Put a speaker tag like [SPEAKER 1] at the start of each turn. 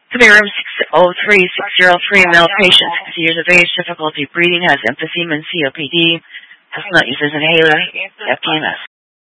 [SPEAKER 1] Coming room 603-603, male patient, 60 years of age, difficulty breathing, has emphysema and COPD, has not used as inhaler, FTMS.